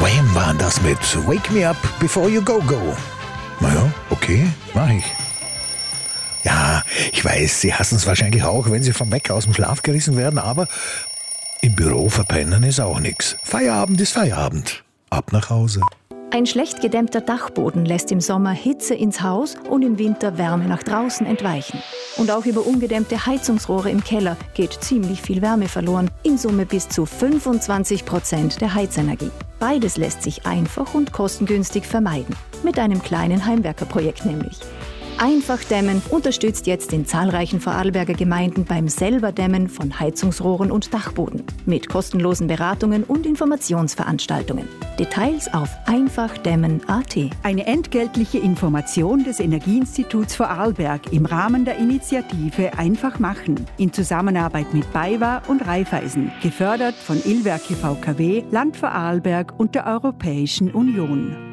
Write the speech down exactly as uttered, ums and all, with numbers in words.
Wham waren das mit Wake Me Up Before You Go Go. Naja, okay, mach ich. Ja, ich weiß, Sie hassen es wahrscheinlich auch, wenn Sie vom Wecker aus dem Schlaf gerissen werden, aber im Büro verpennen ist auch nichts. Feierabend ist Feierabend. Ab nach Hause. Ein schlecht gedämmter Dachboden lässt im Sommer Hitze ins Haus und im Winter Wärme nach draußen entweichen. Und auch über ungedämmte Heizungsrohre im Keller geht ziemlich viel Wärme verloren, in Summe bis zu fünfundzwanzig Prozent der Heizenergie. Beides lässt sich einfach und kostengünstig vermeiden, mit einem kleinen Heimwerkerprojekt nämlich. Einfach Dämmen unterstützt jetzt in zahlreichen Vorarlberger Gemeinden beim Selberdämmen von Heizungsrohren und Dachboden. Mit kostenlosen Beratungen und Informationsveranstaltungen. Details auf einfachdämmen punkt a t. Eine entgeltliche Information des Energieinstituts Vorarlberg im Rahmen der Initiative Einfach machen. In Zusammenarbeit mit BayWa und Raiffeisen. Gefördert von Illwerke V K W, Land Vorarlberg und der Europäischen Union.